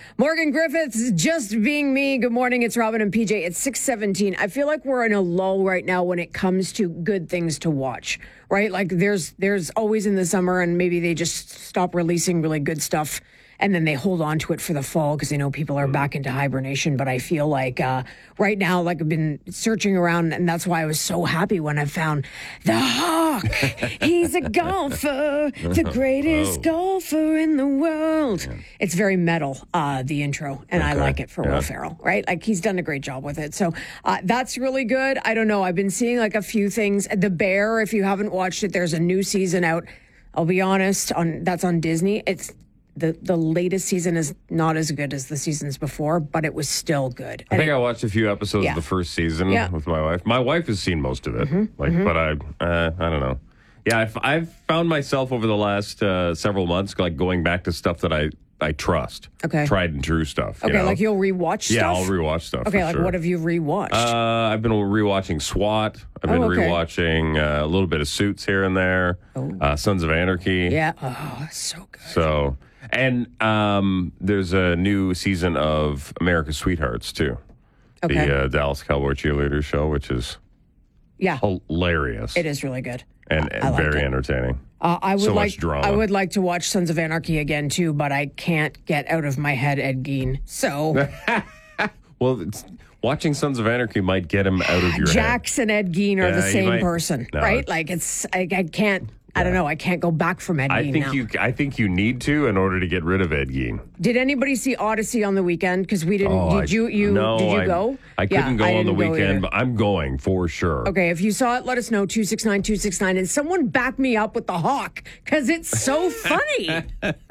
Morgan Griffiths, just being me. Good morning. It's Robin and PJ. It's 6:17. I feel like we're in a lull right now when it comes to good things to watch, right? Like there's always in the summer, and maybe they just stop releasing really good stuff, and then they hold on to it for the fall because they know people are back into hibernation. But I feel like right now, like I've been searching around, and that's why I was so happy when I found the Hawk. He's a golfer, the greatest golfer in the world. Yeah. It's very metal, the intro, and I like it for Will Ferrell, right? Like he's done a great job with it. So that's really good. I don't know. I've been seeing like a few things. The Bear, if you haven't watched it, there's a new season out. I'll be honest, that's on Disney. It's the latest season is not as good as the seasons before, but it was still good. I think I watched a few episodes of the first season with my wife. My wife has seen most of it, but I don't know. Yeah, I've found myself over the last several months like going back to stuff that I trust. Okay. Tried and true stuff. Okay, like you'll rewatch stuff? Yeah, I'll rewatch stuff. Okay, like what have you rewatched? I've been rewatching SWAT. I've been rewatching a little bit of Suits here and there. Sons of Anarchy. Yeah. Oh, so good. So, and there's a new season of America's Sweethearts, too. Okay. The Dallas Cowboy Cheerleader show, which is hilarious. It is really good. And very entertaining. Much drama. I would like to watch Sons of Anarchy again, too, but I can't get out of my head Ed Gein. So... Well, watching Sons of Anarchy might get him out of your head. Jax and Ed Gein are the same person, right? Like, I can't... I don't know. I can't go back from Ed Gein now. I think you need to in order to get rid of Ed Gein. Did anybody see Odyssey on the weekend? Because we didn't. Did you go? I couldn't go on the weekend, but I'm going for sure. Okay, if you saw it, let us know. 269-269, and someone back me up with the Hawk because it's so funny.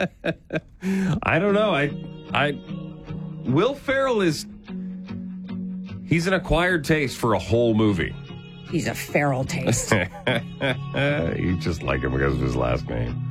I don't know. Will Ferrell he's an acquired taste for a whole movie. He's a feral taste. You just like him because of his last name.